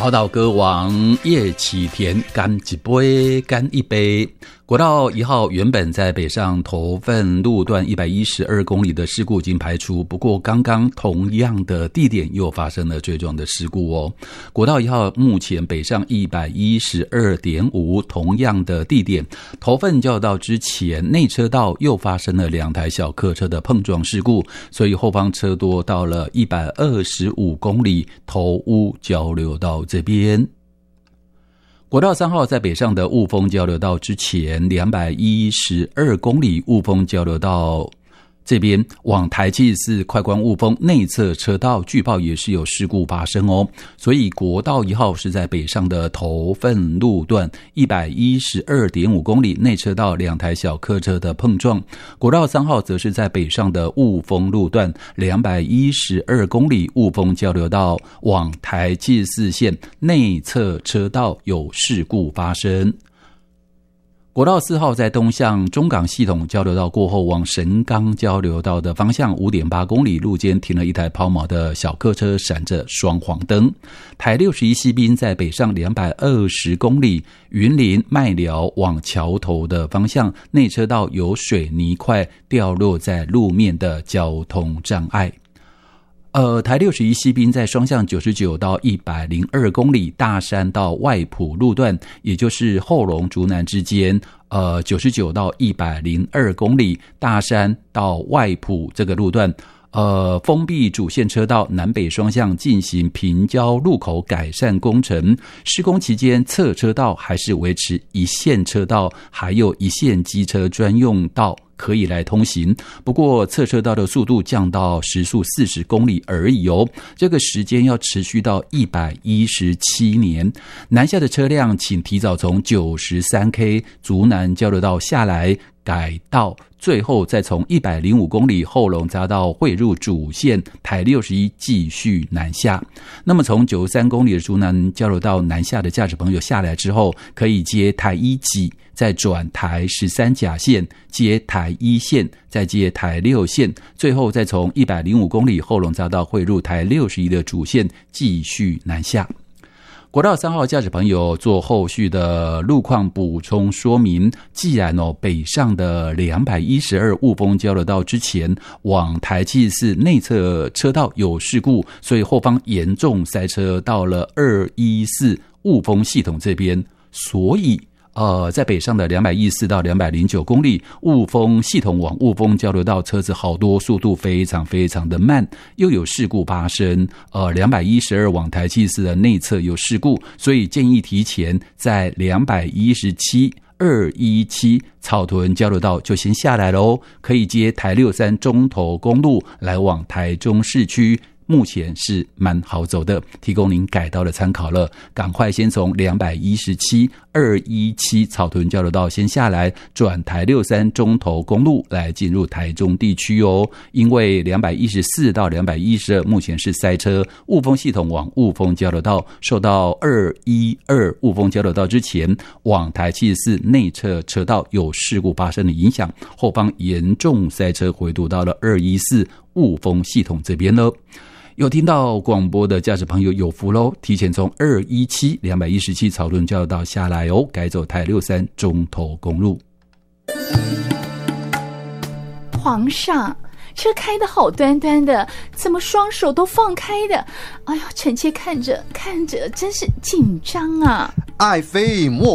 宝岛歌王叶启田干一杯干一杯。国道1号原本在北上头份路段112公里的事故已经排除，不过刚刚同样的地点又发生了追撞的事故哦。国道1号目前北上 112.5 同样的地点，头份交流道之前内车道又发生了2台小客车的碰撞事故，所以后方车多到了125公里头屋交流道这边。国道3号在北上的雾峰交流道之前212公里，雾峰交流道这边往台74快关雾峰内侧车道据报也是有事故发生哦，所以国道1号是在北上的头份路段 112.5 公里内车道2台小客车的碰撞，国道3号则是在北上的雾峰路段212公里雾峰交流道往台74线内侧车道有事故发生。国道4号在东向中港系统交流道过后，往神冈交流道的方向 5.8 公里路间停了一台抛锚的小客车，闪着双黄灯。台61西滨在北上220公里，云林麦寮往桥头的方向，内车道有水泥块掉落在路面的交通障碍。台61西滨在双向99到102公里，大山到外埔路段，也就是后龙竹南之间，99到102公里，大山到外埔这个路段，封闭主线车道南北双向进行平交路口改善工程，施工期间侧车道还是维持一线车道，还有一线机车专用道可以来通行，不过侧车道的速度降到时速40公里而已哦，这个时间要持续到117年。南下的车辆请提早从 93K 竹南交流道下来改道，最后再从105公里后龙匝道汇入主线台61继续南下。那么从93公里的竹南交流道南下的驾驶朋友下来之后，可以接台1己，再转台13甲线，接台1线，再接台6线，最后再从105公里后龙匝道汇入台61的主线继续南下。国道3号驾驶朋友做后续的路况补充说明，既然北上的212雾峰交流道之前往台74内侧车道有事故，所以后方严重塞车到了214雾峰系统这边，所以在北上的214到209公里，雾峰系统往雾峰交流道车子好多，速度非常非常的慢，又有事故发生。212往台74的内侧有事故，所以建议提前在217、217草屯交流道就先下来咯，可以接台63中投公路来往台中市区。目前是蛮好走的，提供您改道的参考了。赶快先从217、217草屯交流道先下来，转台63中投公路来进入台中地区哦。因为214到212目前是塞车，雾峰系统往雾峰交流道受到212雾峰交流道之前往台74内侧车道有事故发生的影响，后方严重塞车回堵到了214雾峰系统这边了。有听到广播的驾驶朋友有福咯，提前从217草屯交流道下来哦，改走台63中投公路。 皇上，车开得好端端的，怎么双手都放开的？哎呦，臣妾看着真是紧张啊！ 爱妃莫